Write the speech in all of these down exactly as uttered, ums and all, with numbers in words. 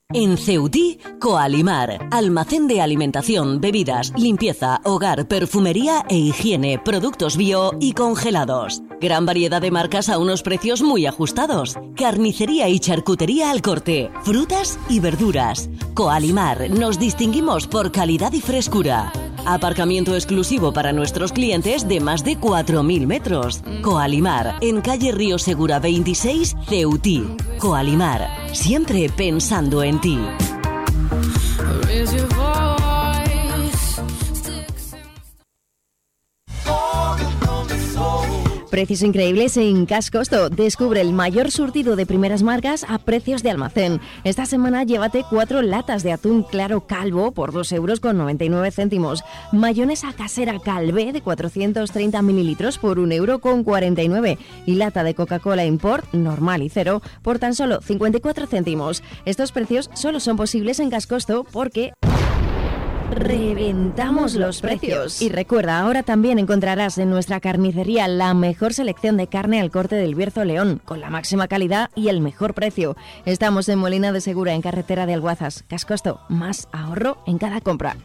En Ceutí, Coalimar, almacén de alimentación, bebidas, limpieza, hogar, perfumería e higiene, productos bio y congelados. Gran variedad de marcas a unos precios muy ajustados. Carnicería y charcutería al corte, frutas y verduras. Coalimar, nos distinguimos por calidad y frescura. Aparcamiento exclusivo para nuestros clientes de más de cuatro mil metros. Coalimar, en calle Río Segura veintiséis, Ceutí. Coalimar, siempre pensando en ti. Precios increíbles en Cash Costo. Descubre el mayor surtido de primeras marcas a precios de almacén. Esta semana llévate cuatro latas de atún claro calvo por dos euros con noventa y nueve céntimos. Mayonesa casera Calvé de cuatrocientos treinta mililitros por un euro con cuarenta y nueve. Y lata de Coca-Cola Import normal y cero por tan solo cincuenta y cuatro céntimos. Estos precios solo son posibles en Cash Costo porque reventamos los precios. Y recuerda, ahora también encontrarás en nuestra carnicería la mejor selección de carne al corte del Bierzo León, con la máxima calidad y el mejor precio. Estamos en Molina de Segura, en carretera de Alguazas. Cash Costo, más ahorro en cada compra.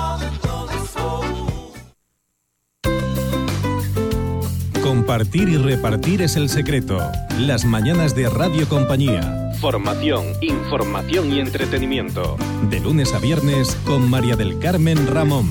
Compartir y repartir es el secreto. Las mañanas de Radio Compañía. Formación, información y entretenimiento. De lunes a viernes con María del Carmen Ramón.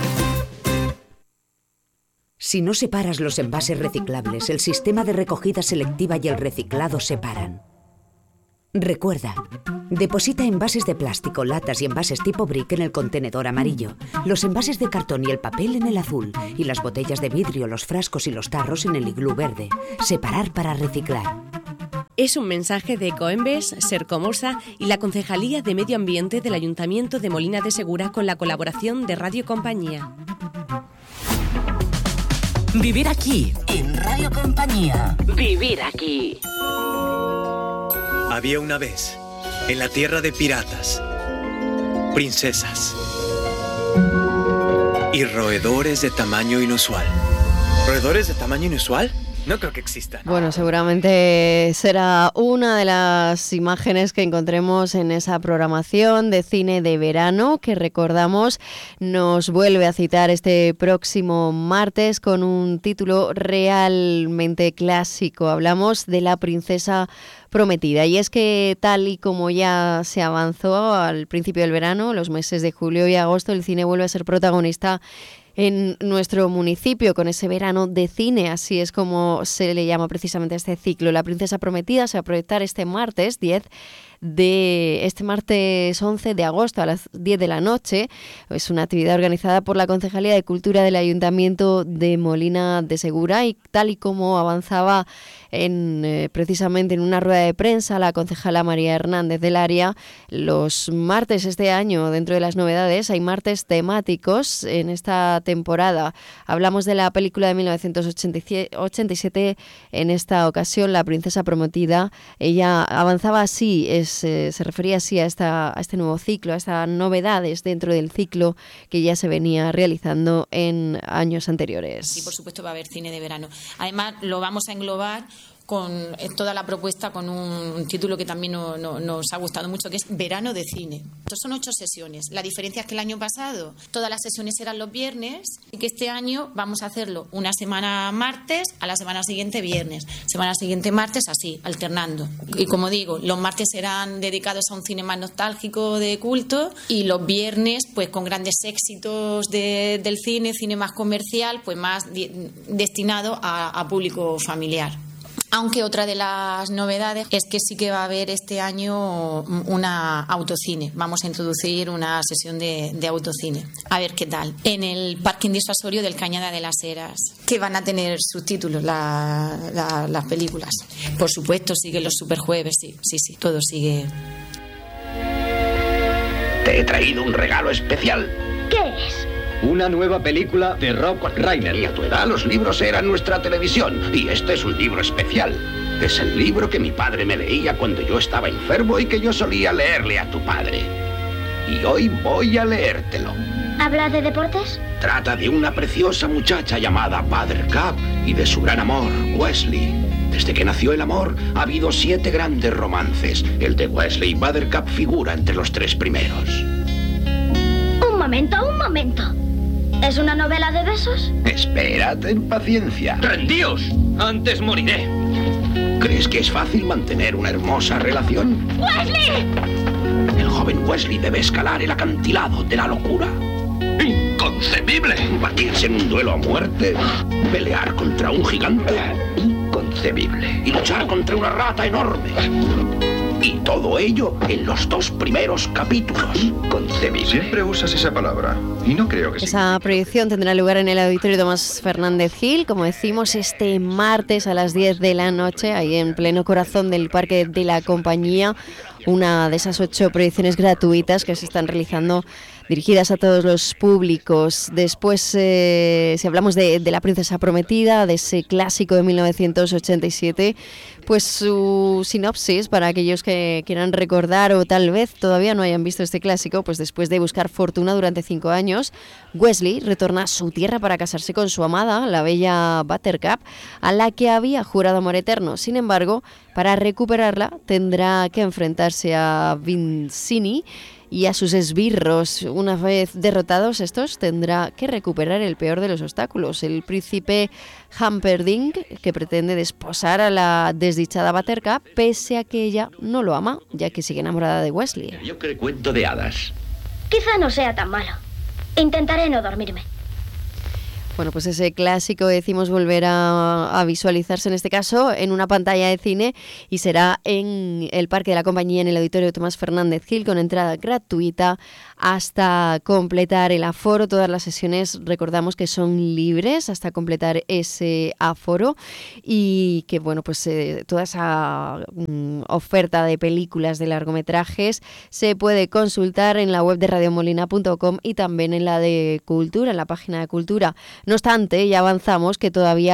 Si no separas los envases reciclables, el sistema de recogida selectiva y el reciclado se paran. Recuerda, deposita envases de plástico, latas y envases tipo brick en el contenedor amarillo, los envases de cartón y el papel en el azul y las botellas de vidrio, los frascos y los tarros en el iglú verde. Separar para reciclar. Es un mensaje de Ecoembes, Sercomosa y la Concejalía de Medio Ambiente del Ayuntamiento de Molina de Segura con la colaboración de Radio Compañía. Vivir aquí, en Radio Compañía. Vivir aquí. Había una vez, en la tierra de piratas, princesas y roedores de tamaño inusual. ¿Roedores de tamaño inusual? No creo que existan. Bueno, seguramente será una de las imágenes que encontremos en esa programación de cine de verano que, recordamos, nos vuelve a citar este próximo martes con un título realmente clásico. Hablamos de La princesa prometida. Y es que, tal y como ya se avanzó al principio del verano, los meses de julio y agosto, el cine vuelve a ser protagonista en nuestro municipio con ese verano de cine. Así es como se le llama precisamente a este ciclo. La princesa prometida se va a proyectar este martes diez de este martes once de agosto a las diez de la noche. Es una actividad organizada por la Concejalía de Cultura del Ayuntamiento de Molina de Segura, y tal y como avanzaba en eh, precisamente en una rueda de prensa la concejala María Hernández del Área, los martes este año, dentro de las novedades, hay martes temáticos en esta temporada. Hablamos de la película de mil novecientos ochenta y siete, en esta ocasión La princesa prometida. Ella avanzaba así, es, eh, se refería así a, esta, a este nuevo ciclo, a estas novedades dentro del ciclo que ya se venía realizando en años anteriores. Y por supuesto va a haber cine de verano. Además lo vamos a englobar con toda la propuesta con un título que también no, no, nos ha gustado mucho, que es Verano de Cine. Estos son ocho sesiones. La diferencia es que el año pasado todas las sesiones eran los viernes y que este año vamos a hacerlo una semana martes, a la semana siguiente viernes, semana siguiente martes, así, alternando. Y como digo, los martes serán dedicados a un cine más nostálgico de culto y los viernes pues con grandes éxitos de, del cine, cine más comercial, pues más di- destinado a, a público familiar. Aunque otra de las novedades es que sí que va a haber este año una autocine. Vamos a introducir una sesión de, de autocine. A ver qué tal. En el parking disuasorio del Cañada de las Heras, que van a tener subtítulos la, la, las películas. Por supuesto, siguen los superjueves, sí, sí, sí, todo sigue. Te he traído un regalo especial. ¿Qué es? Una nueva película de Rob Reiner. Y a tu edad los libros eran nuestra televisión. Y este es un libro especial. Es el libro que mi padre me leía cuando yo estaba enfermo y que yo solía leerle a tu padre. Y hoy voy a leértelo. ¿Habla de deportes? Trata de una preciosa muchacha llamada Buttercup y de su gran amor, Wesley. Desde que nació el amor, ha habido siete grandes romances. El de Wesley Buttercup figura entre los tres primeros. Un momento, un momento. ¿Es una novela de besos? Espera, ten paciencia. ¡Rendíos! Antes moriré. ¿Crees que es fácil mantener una hermosa relación? ¡Wesley! El joven Wesley debe escalar el acantilado de la locura. ¡Inconcebible! Batirse en un duelo a muerte. Pelear contra un gigante. Inconcebible. Y luchar contra una rata enorme. Y todo ello en los dos primeros capítulos. Inconcebible. Siempre usas esa palabra. Y no creo que Esa sea. proyección tendrá lugar en el Auditorio Tomás Fernández Gil, como decimos, este martes a las diez de la noche, ahí en pleno corazón del Parque de la Compañía. Una de esas ocho proyecciones gratuitas que se están realizando, dirigidas a todos los públicos. Después, eh, si hablamos de, de La Princesa Prometida, de ese clásico de mil novecientos ochenta y siete, pues su sinopsis, para aquellos que quieran recordar o tal vez todavía no hayan visto este clásico, pues después de buscar fortuna durante cinco años, Wesley retorna a su tierra para casarse con su amada, la bella Buttercup, a la que había jurado amor eterno. Sin embargo, para recuperarla tendrá que enfrentarse a Vizzini y a sus esbirros. Una vez derrotados estos, tendrá que recuperar el peor de los obstáculos, el príncipe Humperdinck, que pretende desposar a la desdichada Buttercup, pese a que ella no lo ama, ya que sigue enamorada de Wesley. Yo creo cuento de hadas. Quizá no sea tan malo. Intentaré no dormirme. Bueno, pues ese clásico, decimos, volver a, a visualizarse en este caso en una pantalla de cine, y será en el Parque de la Compañía, en el Auditorio Tomás Fernández Gil, con entrada gratuita hasta completar el aforo. Todas las sesiones, recordamos que son libres hasta completar ese aforo, y que, bueno, pues eh, toda esa mm, oferta de películas, de largometrajes, se puede consultar en la web de radiomolina punto com y también en la de Cultura, en la página de Cultura. No obstante, ya avanzamos que todavía